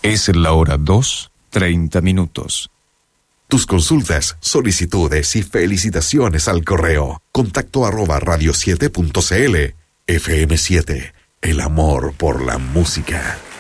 Es la hora 2:30. Tus consultas, solicitudes y felicitaciones al correo contacto@radio7.cl. FM7, el amor por la música.